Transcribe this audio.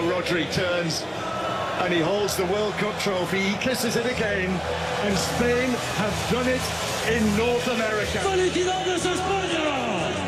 Rodri turns and he holds the World Cup trophy. He kisses it again, and Spain have done it in North America. ¡Felicidades, España!